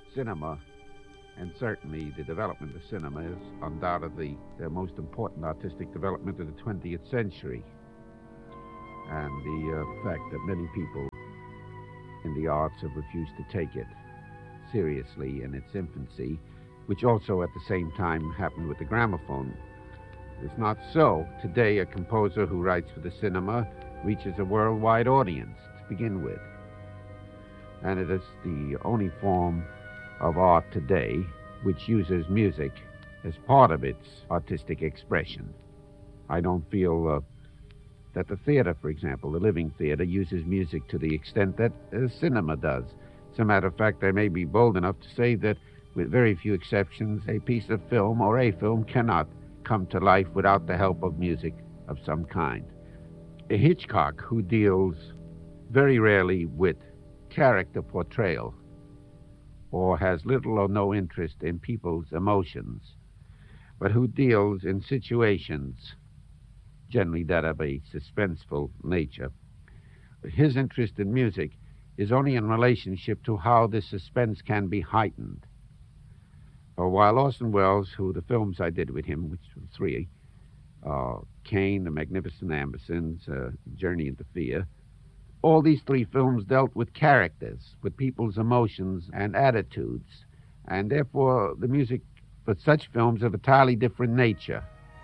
Cinema, and certainly the development of cinema, is undoubtedly the most important artistic development of the 20th century. And the fact that many people in the arts have refused to take it seriously in its infancy, which also at the same time happened with the gramophone. It's not so. Today, a composer who writes for the cinema reaches a worldwide audience to begin with. And it is the only form of art today which uses music as part of its artistic expression. I don't feel that the theater, for example, the living theater, uses music to the extent that cinema does. As a matter of fact, I may be bold enough to say that, with very few exceptions, a piece of film or a film cannot come to life without the help of music of some kind. A Hitchcock, who deals very rarely with character portrayal or has little or no interest in people's emotions, but who deals in situations generally that of a suspenseful nature. His interest in music is only in relationship to how this suspense can be heightened. While Orson Welles, who the films I did with him, which were three, Cain, The Magnificent Ambersons, Journey into Fear, all these three films dealt with characters, with people's emotions and attitudes, and therefore the music for such films of a entirely different nature.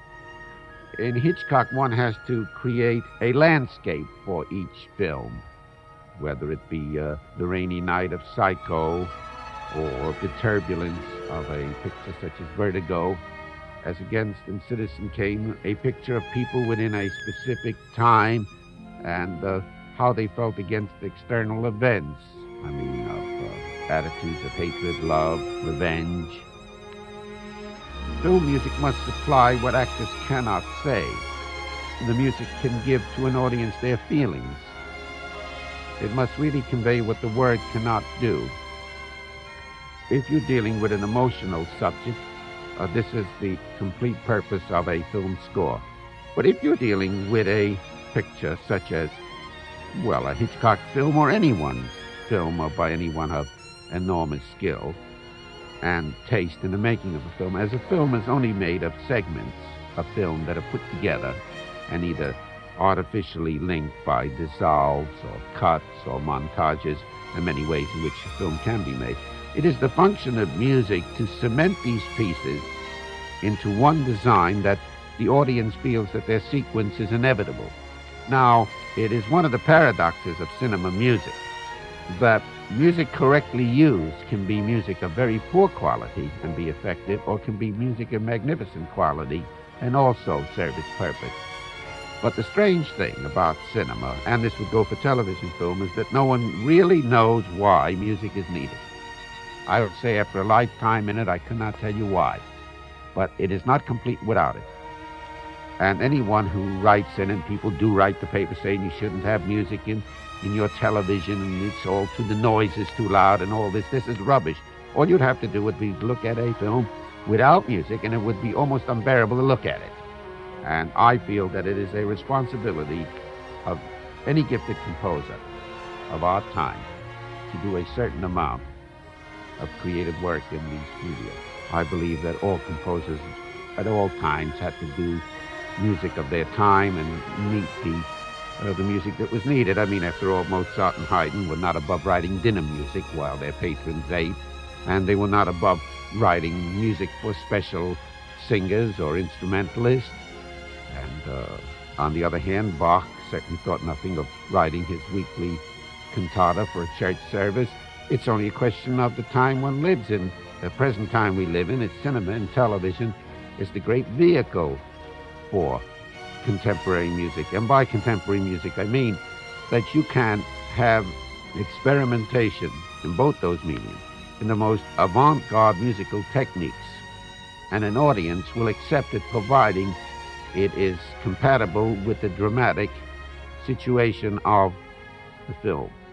In Hitchcock, one has to create a landscape for each film, whether it be the rainy night of Psycho or the turbulence of a picture such as Vertigo, as against in Citizen Kane, a picture of people within a specific time and how they felt against external events. I mean, of attitudes of hatred, love, revenge. Film music must supply what actors cannot say. The music can give to an audience their feelings. It must really convey what the word cannot do. If you're dealing with an emotional subject, this is the complete purpose of a film score. But if you're dealing with a picture such as, well, a Hitchcock film or anyone's film or by anyone of enormous skill and taste in the making of a film, as a film is only made of segments of film that are put together and either artificially linked by dissolves or cuts or montages, and many ways in which a film can be made. It is the function of music to cement these pieces into one design that the audience feels that their sequence is inevitable. Now, it is one of the paradoxes of cinema music that music correctly used can be music of very poor quality and be effective, or can be music of magnificent quality and also serve its purpose. But the strange thing about cinema, and this would go for television film, is that no one really knows why music is needed. I would say after a lifetime in it, I cannot tell you why. But it is not complete without it. And anyone who writes in, and people do write the paper saying you shouldn't have music in your television, and it's all too, the noise is too loud and all this is rubbish. All you'd have to do would be look at a film without music, and it would be almost unbearable to look at it. And I feel that it is a responsibility of any gifted composer of our time to do a certain amount of creative work in the studio. I believe that all composers at all times had to do music of their time and meet the music that was needed. I mean, after all, Mozart and Haydn were not above writing dinner music while their patrons ate, and they were not above writing music for special singers or instrumentalists. And on the other hand, Bach certainly thought nothing of writing his weekly cantata for a church service. It's only a question of the time one lives in. The present time we live in, it's cinema and television is the great vehicle for contemporary music. And by contemporary music, I mean that you can have experimentation in both those mediums, in the most avant-garde musical techniques, and an audience will accept it providing it is compatible with the dramatic situation of the film.